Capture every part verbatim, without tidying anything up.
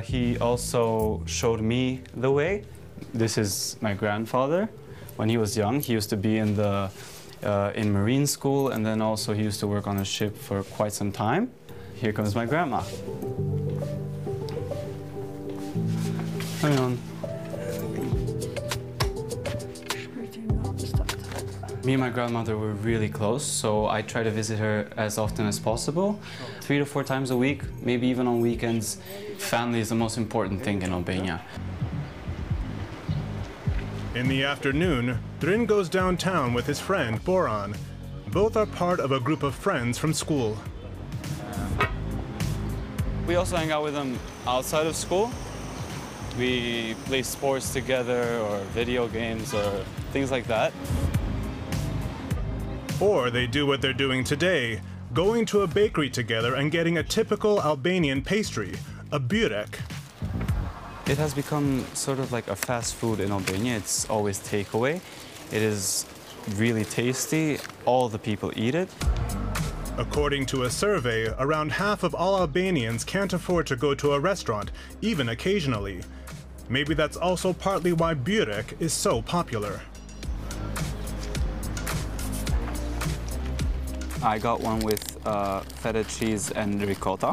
he also showed me the way. This is my grandfather. When he was young, he used to be in the uh, in marine school, and then also he used to work on a ship for quite some time. Here comes my grandma. Hang on. Me and my grandmother were really close, so I try to visit her as often as possible. Three to four times a week, maybe even on weekends. Family is the most important thing in Albania. In the afternoon, Drin goes downtown with his friend, Boran. Both are part of a group of friends from school. We also hang out with them outside of school. We play sports together, or video games, or things like that. Or they do what they're doing today, going to a bakery together and getting a typical Albanian pastry, a börek. It has become sort of like a fast food in Albania. It's always takeaway. It is really tasty. All the people eat it. According to a survey, around half of all Albanians can't afford to go to a restaurant, even occasionally. Maybe that's also partly why börek is so popular. I got one with uh, feta cheese and ricotta.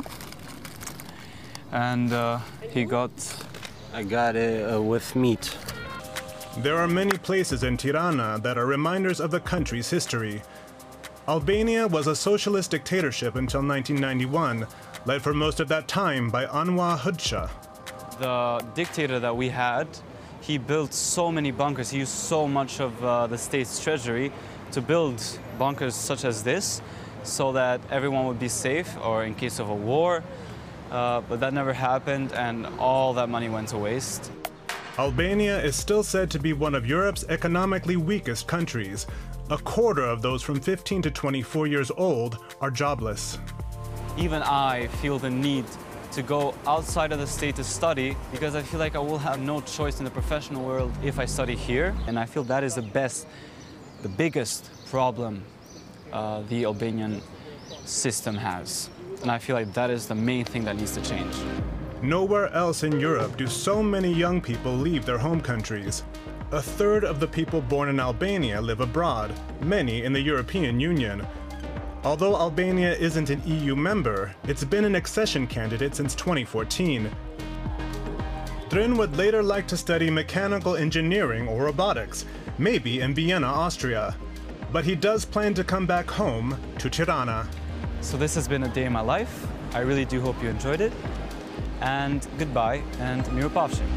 And uh, he got... I got it uh, with meat. There are many places in Tirana that are reminders of the country's history. Albania was a socialist dictatorship until nineteen ninety-one, led for most of that time by Anwar Hoxha. The dictator that we had, he built so many bunkers. He used so much of uh, the state's treasury to build bunkers such as this, so that everyone would be safe, or in case of a war. Uh, but that never happened, and all that money went to waste. Albania is still said to be one of Europe's economically weakest countries. A quarter of those from fifteen to twenty-four years old are jobless. Even I feel the need to go outside of the state to study, because I feel like I will have no choice in the professional world if I study here. And I feel that is the best, the biggest problem uh, the Albanian system has. And I feel like that is the main thing that needs to change. Nowhere else in Europe do so many young people leave their home countries. A third of the people born in Albania live abroad, many in the European Union. Although Albania isn't an E U member, it's been an accession candidate since twenty fourteen. Drin would later like to study mechanical engineering or robotics, maybe in Vienna, Austria. But he does plan to come back home to Tirana. So this has been a day in my life. I really do hope you enjoyed it. And goodbye, and miro pafshim.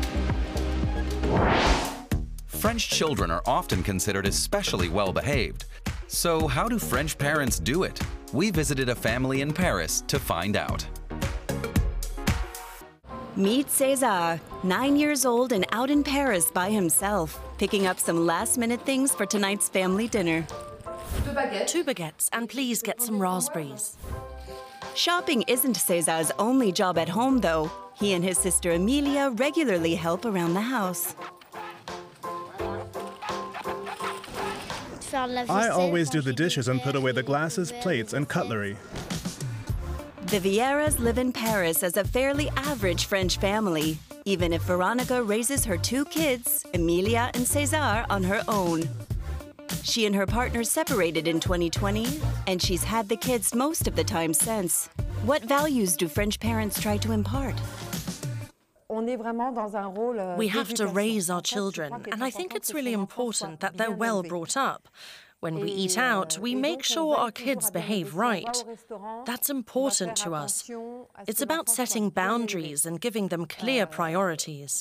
French children are often considered especially well-behaved. So how do French parents do it? We visited a family in Paris to find out. Meet Cesar, nine years old and out in Paris by himself, picking up some last-minute things for tonight's family dinner. Two baguettes, and please get some raspberries. Shopping isn't Cesar's only job at home, though. He and his sister Emilia regularly help around the house. I always do the dishes and put away the glasses, plates, and cutlery. The Vieiras live in Paris as a fairly average French family, even if Veronica raises her two kids, Emilia and Cesar, on her own. She and her partner separated in twenty twenty, and she's had the kids most of the time since. What values do French parents try to impart? We have to raise our children, and I think it's really important that they're well brought up. When we eat out, we make sure our kids behave right. That's important to us. It's about setting boundaries and giving them clear priorities.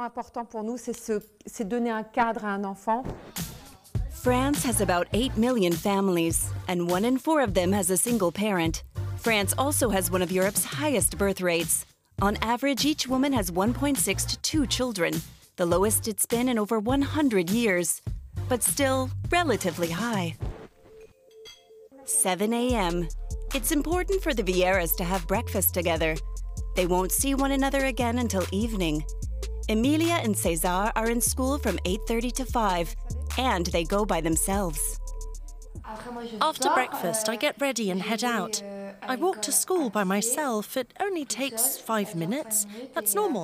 France has about eight million families, and one in four of them has a single parent. France also has one of Europe's highest birth rates. On average, each woman has one point six to two children, the lowest it's been in over one hundred years, but still relatively high. seven A M It's important for the Vieiras to have breakfast together. They won't see one another again until evening. Emilia and Cesar are in school from eight thirty to five, and they go by themselves. After breakfast, I get ready and head out. I walk to school by myself. It only takes five minutes. That's normal.